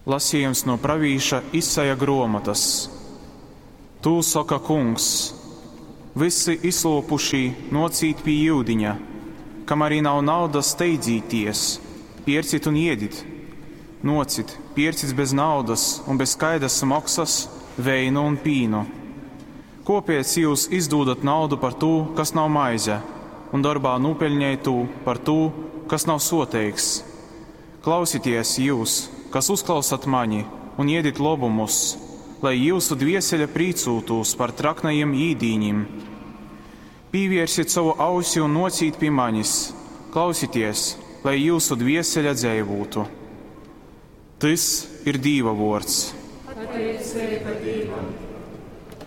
Lasījums no pravīša Isaja grāmatas. Tu saka kungs, visi izlopuši nocīt pie jūdiņa, kam arī nav naudas steidzīties, piercit un iedit. Nocit, piercits bez naudas un bez skaidras maksas, veinu un pīnu. Kāpēc jūs izdodat naudu par to, kas nav maize, un darbā nūpeļņai to par to, kas nav soteiks? Klausieties jūs, kas uzklausat mani, un iedit lobumus, lai jūsu dvieseļa prīcūtos par traknajiem īdīņiem. Pīvērsit savu ausi un nocīt pie manis, klausieties, lai jūsu dvieseļa dzēvūtu. Tas ir Dieva vārds. Pateicēji par Dievu.